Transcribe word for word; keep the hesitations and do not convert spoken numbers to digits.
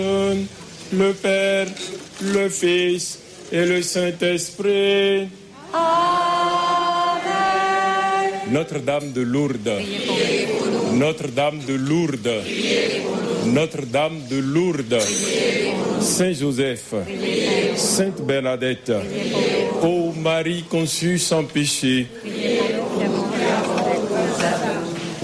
Le Père, le Fils et le Saint-Esprit. Amen. Notre-Dame de Lourdes. Notre-Dame de Lourdes. Notre-Dame de Lourdes. Saint Joseph. Sainte Bernadette. Ô Marie conçue sans péché.